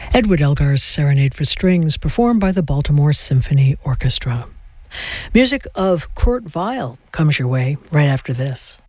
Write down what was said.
Edward Elgar's Serenade for Strings, performed by the Baltimore Symphony Orchestra. Music of Kurt Weill comes your way right after this.